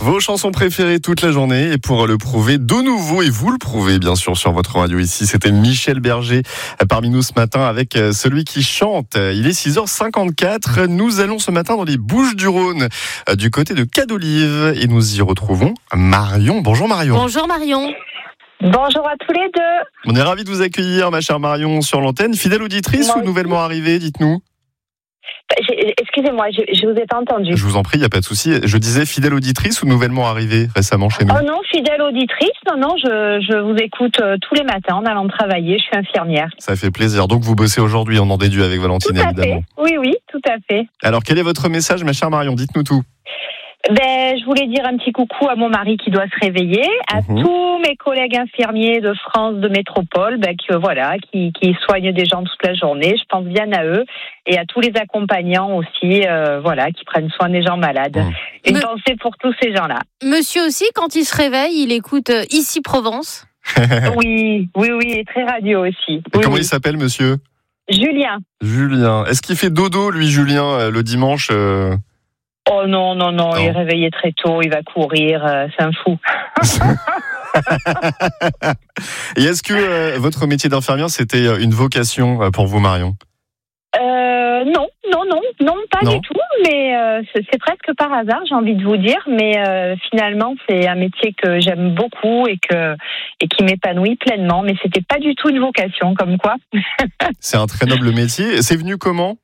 Vos chansons préférées toute la journée et pour le prouver de nouveau, et vous le prouvez bien sûr sur votre radio ici, c'était Michel Berger parmi nous ce matin avec celui qui chante. Il est 6h54, nous allons ce matin dans les Bouches-du-Rhône du côté de Cadolive et nous y retrouvons Marion. Bonjour Marion. Bonjour Marion. Bonjour à tous les deux. On est ravis de vous accueillir ma chère Marion sur l'antenne. Fidèle auditrice ou nouvellement arrivée, dites-nous. Excusez-moi, je vous ai pas entendu. Je vous en prie, il n'y a pas de souci. Je disais fidèle auditrice ou nouvellement arrivée récemment chez nous? Oh non, fidèle auditrice. Non, je vous écoute tous les matins en allant travailler. Je suis infirmière. Ça fait plaisir. Donc vous bossez aujourd'hui, on en déduit avec Valentine tout à évidemment. Fait. Oui, tout à fait. Alors quel est votre message ma chère Marion? Dites-nous tout. Je voulais dire un petit coucou à mon mari qui doit se réveiller, à tous mes collègues infirmiers de France, de métropole, qui soignent des gens toute la journée. Je pense bien à eux et à tous les accompagnants aussi, qui prennent soin des gens malades. Une pensée pour tous ces gens-là. Monsieur aussi, quand il se réveille, il écoute Ici Provence. Oui, et très radio aussi. Comment il s'appelle, monsieur? Julien. Julien. Est-ce qu'il fait dodo, lui, Julien, le dimanche Oh non, il est réveillé très tôt, il va courir, c'est un fou. Et est-ce que votre métier d'infirmière, c'était une vocation pour vous, Marion? Non, pas du tout, mais c'est presque par hasard, j'ai envie de vous dire, mais finalement, c'est un métier que j'aime beaucoup et qui m'épanouit pleinement, mais c'était pas du tout une vocation, comme quoi. C'est un très noble métier. C'est venu comment?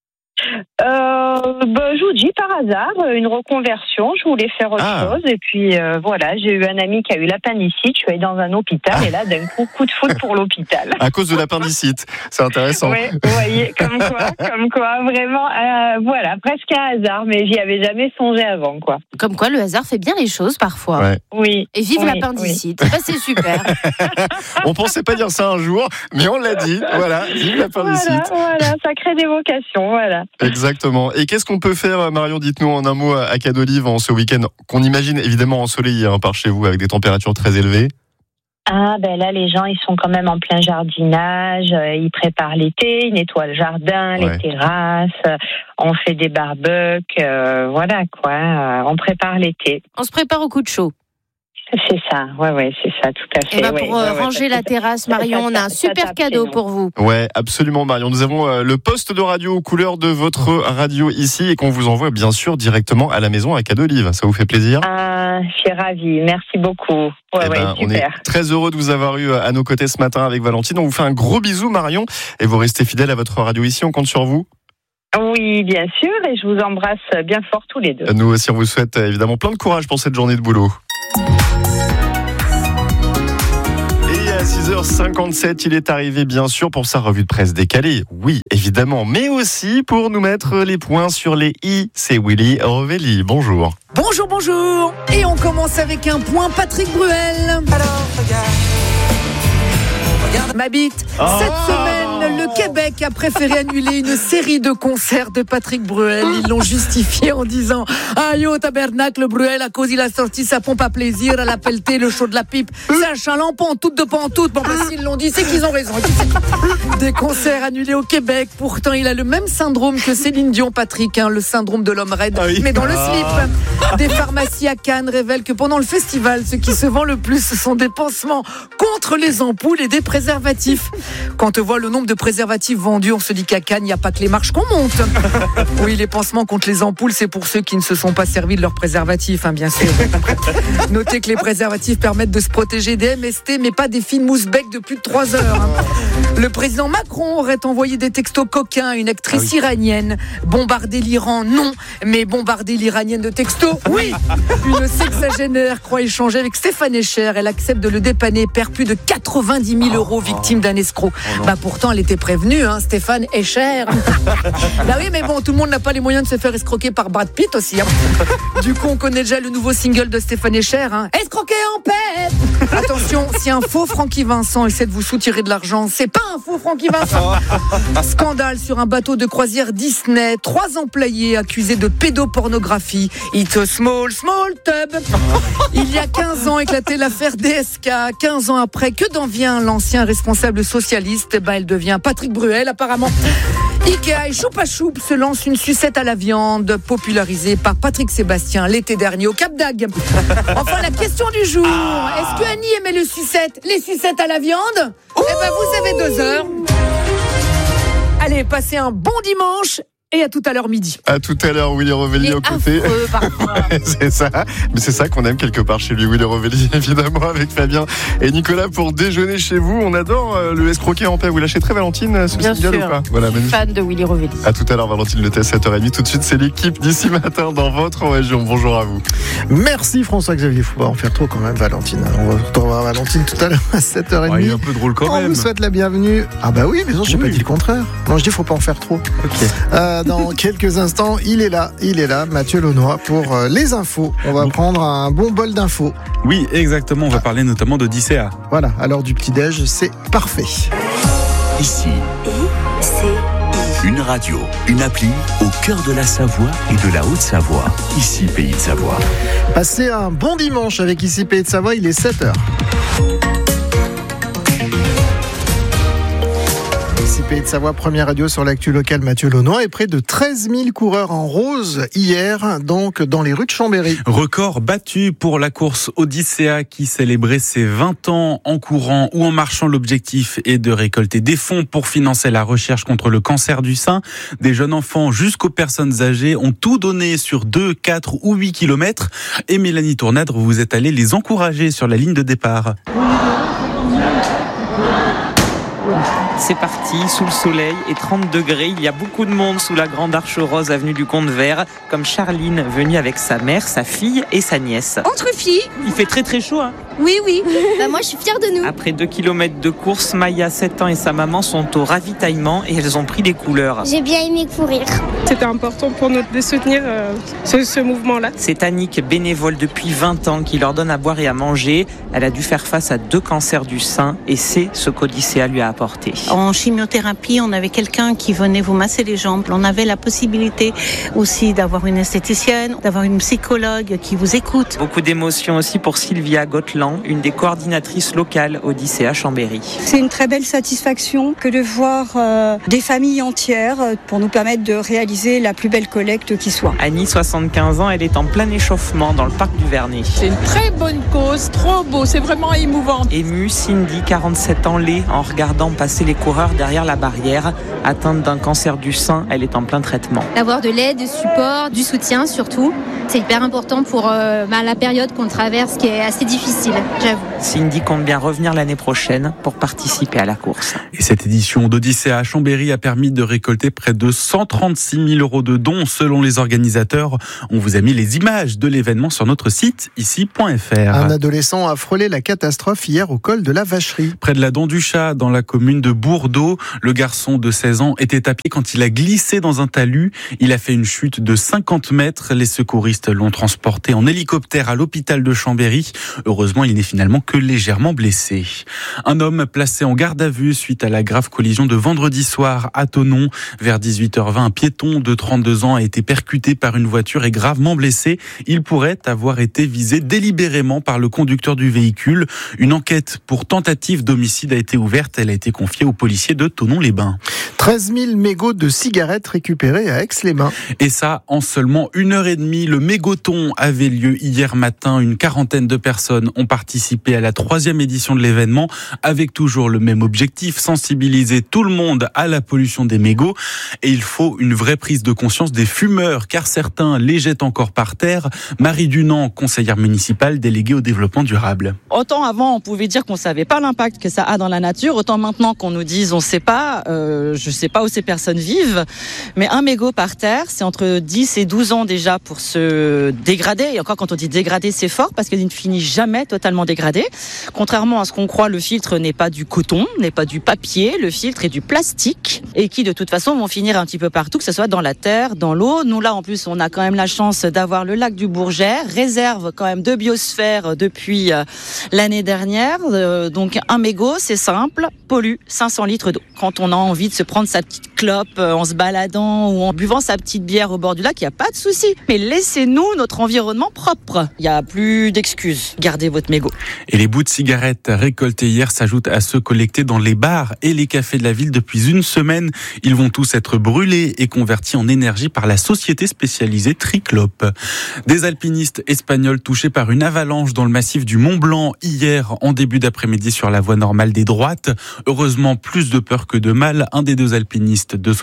Je vous dis par hasard, une reconversion, je voulais faire autre chose et puis j'ai eu un ami qui a eu l'appendicite, je suis allée dans un hôpital et là d'un coup de foudre pour l'hôpital. À cause de l'appendicite, c'est intéressant. Oui, vous voyez, comme quoi, vraiment, presque un hasard, mais j'y avais jamais songé avant, quoi. Comme quoi le hasard fait bien les choses parfois. Ouais. Oui. Et vive l'appendicite, c'est super. On pensait pas dire ça un jour, mais on l'a dit, voilà, vive l'appendicite. Voilà, ça crée des vocations, voilà. Exactement. Et qu'est-ce qu'on peut faire, Marion, dites-nous en un mot à Cadolive en ce week-end qu'on imagine évidemment ensoleillé par chez vous avec des températures très élevées? Là les gens ils sont quand même en plein jardinage, ils préparent l'été, ils nettoient le jardin, les terrasses, on fait des barbecues, on prépare l'été. On se prépare au coup de chaud. C'est ça, c'est ça, tout à fait. Et pour ranger la terrasse, Marion, on a un super cadeau pour vous. Ouais, absolument, Marion. Nous avons le poste de radio aux couleurs de votre radio ici et qu'on vous envoie bien sûr directement à la maison à Cadolive. Ça vous fait plaisir? Je suis ravie, merci beaucoup. Super. On est très heureux de vous avoir eu à nos côtés ce matin avec Valentine. On vous fait un gros bisou, Marion, et vous restez fidèle à votre radio ici. On compte sur vous. Oui, bien sûr, et je vous embrasse bien fort tous les deux. Nous aussi, on vous souhaite évidemment plein de courage pour cette journée de boulot. Et à 6h57, il est arrivé bien sûr pour sa revue de presse décalée. Oui, évidemment, mais aussi pour nous mettre les points sur les i. C'est Willy Rovelli. Bonjour. Bonjour. Et on commence avec un point Patrick Bruel. Ma bite. Cette semaine, le Québec a préféré annuler une série de concerts de Patrick Bruel. Ils l'ont justifié en disant aïe au tabernacle Bruel à cause il a sorti sa pompe à plaisir, à la pelletée, le show de la pipe. C'est un chaland pantoute de pantoute. S'ils l'ont dit, c'est qu'ils ont raison. Des concerts annulés au Québec. Pourtant, il a le même syndrome que Céline Dion, Patrick, le syndrome de l'homme raide, mais dans le slip. Des pharmacies à Cannes révèlent que pendant le festival, ce qui se vend le plus, ce sont des pansements contre les ampoules et des préservatifs. Quand on voit le nombre de préservatifs vendus, on se dit qu'à Cannes, il n'y a pas que les marches qu'on monte. Oui, les pansements contre les ampoules, c'est pour ceux qui ne se sont pas servis de leurs préservatifs, bien sûr. Notez que les préservatifs permettent de se protéger des MST, mais pas des fines mousses-bec de plus de 3 heures. Le président Macron aurait envoyé des textos coquins à une actrice iranienne. Bombarder l'Iran, non, mais bombarder l'Iranienne de textos, oui. Une sexagénaire croit échanger avec Stéphane Echer. Elle accepte de le dépanner, perd plus de 90 000 euros victime d'un escroc. Pourtant, elle était prévenue, Stéphane Echer. Oui, mais bon, tout le monde n'a pas les moyens de se faire escroquer par Brad Pitt aussi. Du coup, on connaît déjà le nouveau single de Stéphane Echer. Escroquer en paix. Attention, si un faux Francky Vincent essaie de vous soutirer de l'argent, c'est pas un faux Francky Vincent. Scandale sur un bateau de croisière Disney. 3 employés accusés de pédopornographie. It's a small tub. Il y a 15 ans éclatait l'affaire DSK. 15 ans après, que d'en vient l'ancien responsable socialiste? Elle devient Patrick Bruel, apparemment. Ikea et Choupa Choup se lancent une sucette à la viande popularisée par Patrick Sébastien l'été dernier au Cap d'Agde. Enfin, la question du jour. Est-ce que Annie aimait les sucettes à la viande? Eh ben, vous avez 2 heures. Allez, passez un bon dimanche. Et à tout à l'heure midi. À tout à l'heure, Willy Rovelli aux côtés. C'est ça. Mais c'est ça qu'on aime quelque part chez lui, Willy Rovelli, évidemment, avec Fabien et Nicolas pour déjeuner chez vous. On adore le escroquet en paix. Vous l'achèterez, Valentine, ce Bien single sûr. ou pas? Voilà, je suis fan de Willy Rovelli. À tout à l'heure, Valentine Le Test, 7h30. Tout de suite, c'est l'équipe d'ici matin dans votre région. Bonjour à vous. Merci François-Xavier. Faut pas en faire trop quand même, Valentine. On va retrouver Valentine tout à l'heure à 7h30. Ouais, il est un peu drôle quand On même. vous souhaite la bienvenue. Ah bah oui, mais non, j'ai pas dit le contraire. Non, je dis faut pas en faire trop. Ok. Dans quelques instants, il est là, Mathieu Launois pour les infos. On va prendre un bon bol d'infos. Oui, exactement. On va parler notamment d'Odyssea. Voilà, à l'heure du petit-déj, c'est parfait. Ici, une radio, une appli au cœur de la Savoie et de la Haute-Savoie. Ici, Pays de Savoie. Passez un bon dimanche avec Ici Pays de Savoie, il est 7h. Ici Pays de Savoie, première radio sur l'actu locale, Mathieu Launois, et près de 13 000 coureurs en rose hier, donc dans les rues de Chambéry. Record battu pour la course Odyssea qui célébrait ses 20 ans en courant ou en marchant. L'objectif est de récolter des fonds pour financer la recherche contre le cancer du sein. Des jeunes enfants jusqu'aux personnes âgées ont tout donné sur 2, 4 ou 8 kilomètres. Et Mélanie Tournadre, vous êtes allée les encourager sur la ligne de départ. C'est parti, sous le soleil et 30 degrés. Il y a beaucoup de monde sous la grande arche rose avenue du Comte-Vert, comme Charline, venue avec sa mère, sa fille et sa nièce. Entre filles. Il fait très très chaud, hein. Oui. Moi, je suis fière de nous. Après 2 kilomètres de course, Maya, 7 ans, et sa maman sont au ravitaillement et elles ont pris des couleurs. J'ai bien aimé courir. C'était important pour nous de soutenir ce mouvement-là. C'est Annick, bénévole depuis 20 ans, qui leur donne à boire et à manger. Elle a dû faire face à 2 cancers du sein et c'est ce qu'Odyssea lui a apporté. En chimiothérapie, on avait quelqu'un qui venait vous masser les jambes. On avait la possibilité aussi d'avoir une esthéticienne, d'avoir une psychologue qui vous écoute. Beaucoup d'émotions aussi pour Sylvia Gotteland, une des coordinatrices locales Odyssea Chambéry. C'est une très belle satisfaction que de voir des familles entières pour nous permettre de réaliser la plus belle collecte qui soit. Annie, 75 ans, elle est en plein échauffement dans le parc du Vernet. C'est une très bonne cause, trop beau, c'est vraiment émouvant. Émue, Cindy, 47 ans, l'est en regardant passer les coureurs derrière la barrière. Atteinte d'un cancer du sein, elle est en plein traitement. D'avoir de l'aide, du support, du soutien surtout, c'est hyper important pour la période qu'on traverse qui est assez difficile, j'avoue. Cindy compte bien revenir l'année prochaine pour participer à la course. Et cette édition d'Odyssea à Chambéry a permis de récolter près de 136 000 € de dons selon les organisateurs. On vous a mis les images de l'événement sur notre site ici.fr. Un adolescent a frôlé la catastrophe hier au col de la Vacherie. Près de la Dent du Chat, dans la commune de Bourdeau, le garçon de 16 ans était à pied quand il a glissé dans un talus. Il a fait une chute de 50 mètres. Les secouristes l'ont transporté en hélicoptère à l'hôpital de Chambéry. Heureusement, il n'est finalement que légèrement blessé. Un homme placé en garde à vue suite à la grave collision de vendredi soir à Thonon. Vers 18h20, un piéton de 32 ans a été percuté par une voiture et gravement blessé. Il pourrait avoir été visé délibérément par le conducteur du véhicule. Une enquête pour tentative d'homicide a été ouverte. Elle a été confiée aux policiers de Thonon-les-Bains. 13 000 mégots de cigarettes récupérés à Aix-les-Bains. Et ça, en seulement 1h30, le mégoton avait lieu hier matin. Une quarantaine de personnes ont participé à la 3e édition de l'événement, avec toujours le même objectif, sensibiliser tout le monde à la pollution des mégots. Et il faut une vraie prise de conscience des fumeurs, car certains les jettent encore par terre. Marie Dunant, conseillère municipale déléguée au développement durable. Autant avant, on pouvait dire qu'on savait pas l'impact que ça a dans la nature, autant maintenant qu'on nous dise on sait pas, je sais pas où ces personnes vivent, mais un mégot par terre, c'est entre 10 et 12 ans déjà pour se dégrader. Et encore, quand on dit dégrader, c'est fort parce qu'il ne finit jamais totalement dégradé. Contrairement à ce qu'on croit, le filtre n'est pas du coton, n'est pas du papier, le filtre est du plastique et qui de toute façon vont finir un petit peu partout, que ce soit dans la terre, dans l'eau. Nous là en plus, on a quand même la chance d'avoir le lac du Bourget, réserve quand même de biosphère depuis l'année dernière. Donc un mégot, c'est simple, pollue 500 litres d'eau. Quand on a envie de se prendre sa petite clope en se baladant ou en buvant sa petite bière au bord du lac, il n'y a pas de souci. Mais laissez-nous notre environnement propre. Il n'y a plus d'excuses. Gardez votre mégots. Et les bouts de cigarettes récoltés hier s'ajoutent à ceux collectés dans les bars et les cafés de la ville depuis une semaine. Ils vont tous être brûlés et convertis en énergie par la société spécialisée Triclope. Des alpinistes espagnols touchés par une avalanche dans le massif du Mont Blanc hier en début d'après-midi sur la voie normale des droites. Heureusement, plus de peur que de mal. Un des deux alpinistes de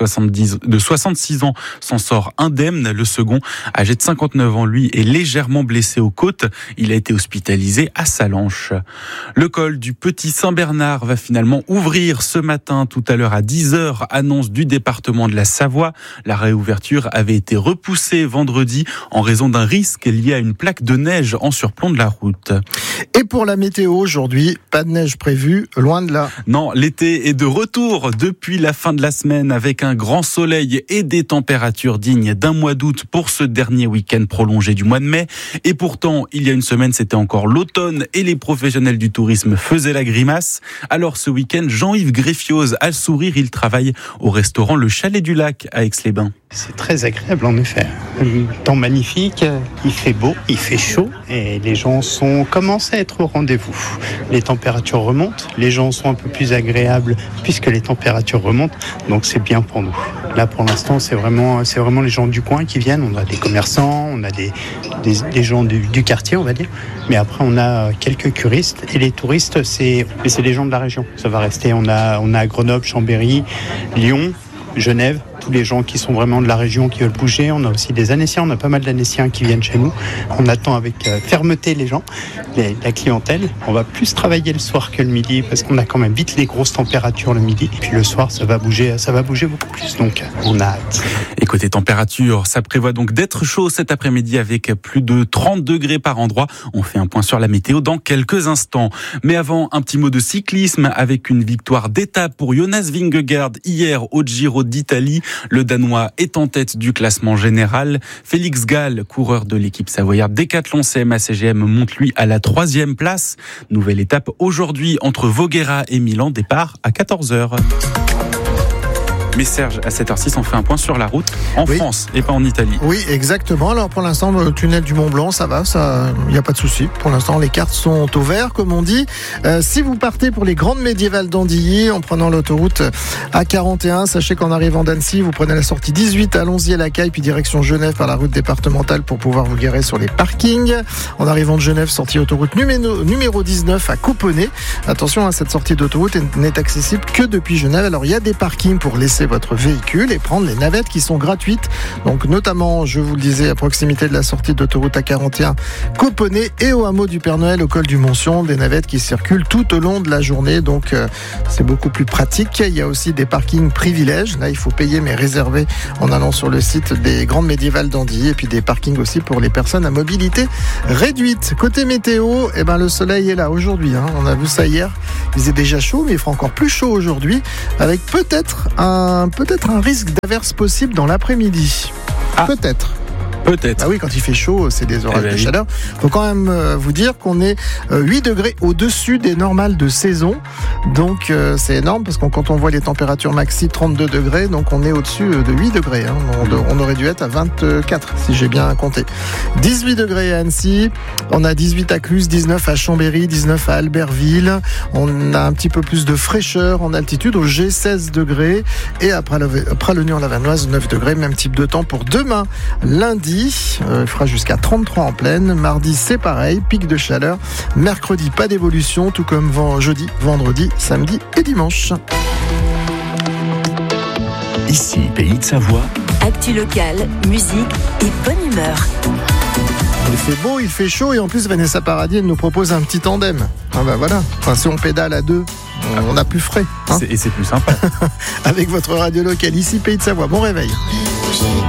66 ans s'en sort indemne. Le second, âgé de 59 ans, lui, est légèrement blessé aux côtes. Il a été hospitalisé à Sallanches. Le col du Petit Saint-Bernard va finalement ouvrir ce matin, tout à l'heure à 10h, annonce du département de la Savoie. La réouverture avait été repoussée vendredi en raison d'un risque lié à une plaque de neige en surplomb de la route. Et pour la météo aujourd'hui, pas de neige prévue, loin de là. Non, l'été est de retour depuis la fin de la semaine avec un grand soleil et des températures dignes d'un mois d'août pour ce dernier week-end prolongé du mois de mai. Et pourtant, il y a une semaine, c'était encore l'automne et les professionnels du tourisme faisaient la grimace. Alors ce week-end, Jean-Yves Greffioz a le sourire, il travaille au restaurant Le Chalet du Lac à Aix-les-Bains. C'est très agréable en effet. Un temps magnifique, il fait beau, il fait chaud et les gens commencent à être au rendez-vous. Les températures remontent, les gens sont un peu plus agréables puisque les températures remontent, donc c'est bien pour nous. Là pour l'instant c'est vraiment les gens du coin qui viennent, on a des commerçants, on a des gens du quartier on va dire, mais après on a quelques curistes et les touristes c'est les gens de la région. Ça va rester, on a Grenoble, Chambéry, Lyon, Genève, tous les gens qui sont vraiment de la région qui veulent bouger. On a aussi des Annéciens, on a pas mal d'Annéciens qui viennent chez nous. On attend avec fermeté les gens, la clientèle. On va plus travailler le soir que le midi parce qu'on a quand même vite les grosses températures le midi. Puis le soir, ça va bouger beaucoup plus. Donc on a hâte. Et côté température, ça prévoit donc d'être chaud cet après-midi avec plus de 30 degrés par endroit. On fait un point sur la météo dans quelques instants. Mais avant, un petit mot de cyclisme avec une victoire d'étape pour Jonas Vingegaard hier au Giro d'Italie. Le Danois est en tête du classement général. Félix Gall, coureur de l'équipe savoyarde Décathlon CMA-CGM, monte lui à la 3e place. Nouvelle étape aujourd'hui entre Voghera et Milan, départ à 14h. Mais Serge, à 7h06, on fait un point sur la route en France et pas en Italie. Oui, exactement. Alors pour l'instant, le tunnel du Mont Blanc, ça va, il n'y a pas de souci. Pour l'instant, les cartes sont au vert, comme on dit. Si vous partez pour les grandes médiévales d'Andilly, en prenant l'autoroute A41, sachez qu'en arrivant d'Annecy, vous prenez la sortie 18, allons-y à la Caille, puis direction Genève par la route départementale pour pouvoir vous garer sur les parkings. En arrivant de Genève, sortie autoroute numéro 19 à Coponnet. Attention, hein, cette sortie d'autoroute n'est accessible que depuis Genève. Alors il y a des parkings pour laisser votre véhicule et prendre les navettes qui sont gratuites. Donc notamment, je vous le disais, à proximité de la sortie d'autoroute A41 Coponnet et au hameau du Père Noël au col du Montsion, des navettes qui circulent tout au long de la journée. Donc c'est beaucoup plus pratique. Il y a aussi des parkings privilèges. Là, il faut payer mais réserver en allant sur le site des Grandes Médiévales d'Andilly, et puis des parkings aussi pour les personnes à mobilité réduite. Côté météo, le soleil est là aujourd'hui. On a vu ça hier. Il faisait déjà chaud, mais il fera encore plus chaud aujourd'hui, avec peut-être un risque d'averse possible dans l'après-midi. Peut-être. Peut-être. Ah oui, quand il fait chaud, c'est des orages de chaleur. Il faut quand même vous dire qu'on est 8 degrés au-dessus des normales de saison. Donc c'est énorme parce que quand on voit les températures maxi 32 degrés, donc on est au-dessus de 8 degrés. On aurait dû être à 24 si j'ai bien compté. 18 degrés à Annecy, on a 18 à Cluse, 19 à Chambéry, 19 à Albertville. On a un petit peu plus de fraîcheur en altitude au G, 16 degrés. Et après le Nord-la-Vanoise, 9 degrés. Même type de temps pour demain, lundi. Il fera jusqu'à 33 en pleine. Mardi, c'est pareil, pic de chaleur. Mercredi, pas d'évolution, tout comme jeudi, vendredi, samedi et dimanche. Ici, Pays de Savoie. Actu locale, musique et bonne humeur. Il fait beau, il fait chaud et en plus Vanessa Paradis elle nous propose un petit tandem. Voilà. Si on pédale à deux, on a plus frais. Et c'est plus sympa. Avec votre radio locale, ici Pays de Savoie. Bon réveil.